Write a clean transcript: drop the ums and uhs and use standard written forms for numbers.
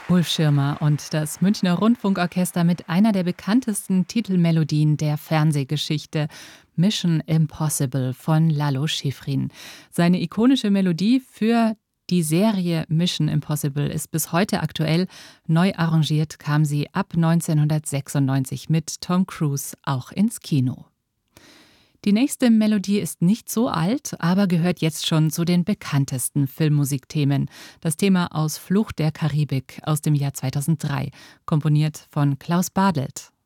Ulf Schirmer und das Münchner Rundfunkorchester mit einer der bekanntesten Titelmelodien der Fernsehgeschichte, Mission Impossible von Lalo Schifrin. Seine ikonische Melodie für die Serie Mission Impossible ist bis heute aktuell. Neu arrangiert kam sie ab 1996 mit Tom Cruise auch ins Kino. Die nächste Melodie ist nicht so alt, aber gehört jetzt schon zu den bekanntesten Filmmusikthemen. Das Thema aus Fluch der Karibik aus dem Jahr 2003, komponiert von Klaus Badelt.